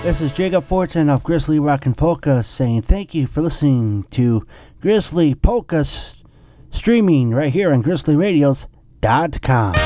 This is Jacob Fortune of Grizzly Rockin' Polka saying thank you for listening to Grizzly Polka streaming right here on GrizzlyRadios.com.